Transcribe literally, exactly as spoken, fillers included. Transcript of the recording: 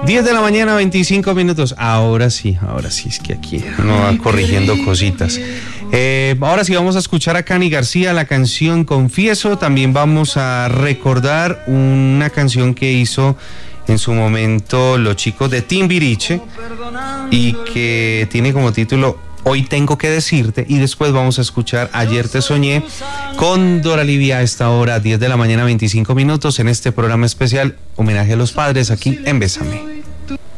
diez de la mañana, veinticinco minutos. Ahora sí, ahora sí, es que aquí no va corrigiendo cositas. Eh, ahora sí vamos a escuchar a Cani García, la canción Confieso. También vamos a recordar una canción que hizo en su momento los chicos de Timbiriche y que tiene como título Hoy Tengo que Decirte. Y después vamos a escuchar Ayer Te Soñé con Dora Livia a esta hora, diez de la mañana, veinticinco minutos, en este programa especial homenaje a los padres aquí en Bésame.